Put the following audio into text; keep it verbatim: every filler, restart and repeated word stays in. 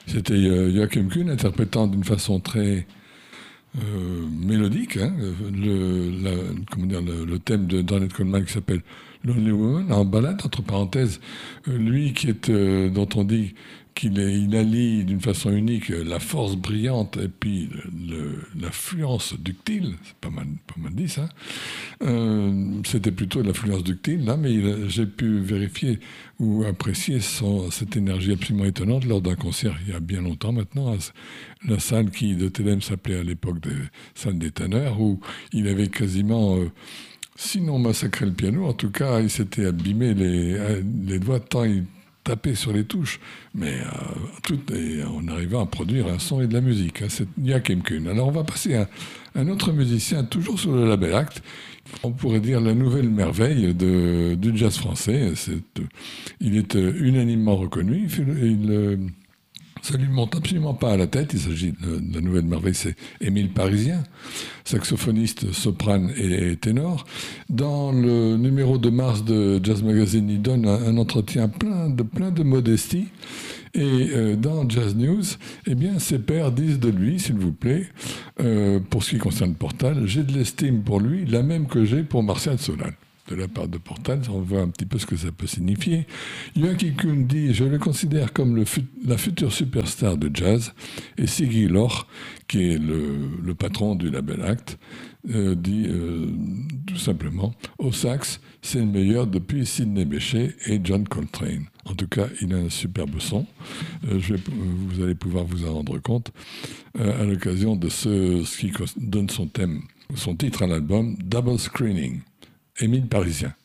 C'était euh, Joachim Kuhn interprétant d'une façon très euh, mélodique hein, le, la, comment dire, le, le thème de Ornette Coleman qui s'appelle Lonely Woman, en ballade, entre parenthèses. Euh, lui qui est, euh, dont on dit qu'il est, il allie d'une façon unique la force brillante et puis le, le, l'affluence ductile, c'est pas mal, pas mal dit ça. Euh, c'était plutôt l'affluence ductile, là, mais il, j'ai pu vérifier ou apprécier son, cette énergie absolument étonnante lors d'un concert il y a bien longtemps maintenant, à la salle qui de Télème s'appelait à l'époque des salles des Tanneurs, où il avait quasiment... Euh, sinon massacré le piano, en tout cas, il s'était abîmé les, les doigts tant il tapait sur les touches. Mais euh, tout, et on arrivait à produire un son et de la musique. Hein, c'est Joachim Kuhn. Alors on va passer à un autre musicien, toujours sur le label Act. On pourrait dire la nouvelle merveille de, du jazz français. C'est, il est unanimement reconnu. Il, fait, il ça lui monte absolument pas à la tête. Il s'agit de, de la nouvelle merveille, c'est Émile Parisien, saxophoniste, soprane et, et ténor. Dans le numéro de mars de Jazz Magazine, il donne un, un entretien plein de, plein de modestie. Et euh, dans Jazz News, eh bien, ses pairs disent de lui, s'il vous plaît, euh, pour ce qui concerne Portal, j'ai de l'estime pour lui, la même que j'ai pour Martial Solal. De la part de Portal, on voit un petit peu ce que ça peut signifier. Joachim Kuhn dit « Je le considère comme le fut- la future superstar de jazz ». Et Siggy Lor, qui est le, le patron du label Act, euh, dit euh, tout simplement « Au sax, c'est le meilleur depuis Sidney Bechet et John Coltrane ». En tout cas, il a un superbe son. Euh, je vais, vous allez pouvoir vous en rendre compte euh, à l'occasion de ce, ce qui donne son thème, son titre à l'album « Double Screening ». Émile Parisien.